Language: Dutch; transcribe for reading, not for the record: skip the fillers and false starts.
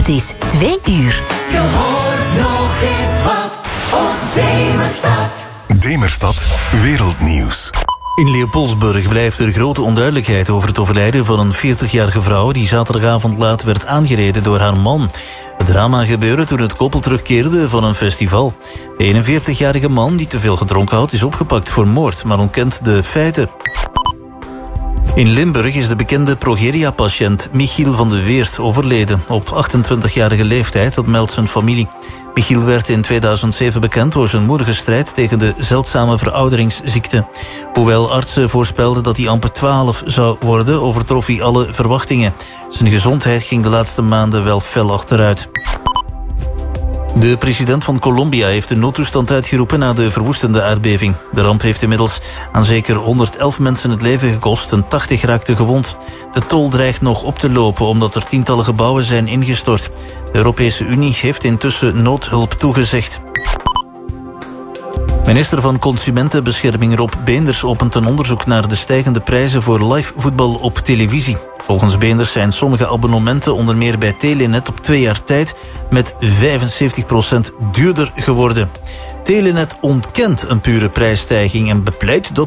Het is 2 uur. Je hoort nog eens wat op Demerstad. Demerstad Wereldnieuws. In Leopoldsburg blijft er grote onduidelijkheid over het overlijden van een 40-jarige vrouw die zaterdagavond laat werd aangereden door haar man. Het drama gebeurde toen het koppel terugkeerde van een festival. De 41-jarige man die te veel gedronken had is opgepakt voor moord, maar ontkent de feiten. In Limburg is de bekende progeria-patiënt Michiel van de Weert overleden op 28-jarige leeftijd, dat meldt zijn familie. Michiel werd in 2007 bekend door zijn moedige strijd tegen de zeldzame verouderingsziekte. Hoewel artsen voorspelden dat hij amper 12 zou worden, overtrof hij alle verwachtingen. Zijn gezondheid ging de laatste maanden wel fel achteruit. De president van Colombia heeft de noodtoestand uitgeroepen na de verwoestende aardbeving. De ramp heeft inmiddels aan zeker 111 mensen het leven gekost en 80 raakten gewond. De tol dreigt nog op te lopen omdat er tientallen gebouwen zijn ingestort. De Europese Unie heeft intussen noodhulp toegezegd. Minister van Consumentenbescherming Rob Beenders opent een onderzoek naar de stijgende prijzen voor live voetbal op televisie. Volgens Beenders zijn sommige abonnementen, onder meer bij Telenet, op 2 jaar tijd met 75% duurder geworden. Telenet ontkent een pure prijsstijging en bepleit dat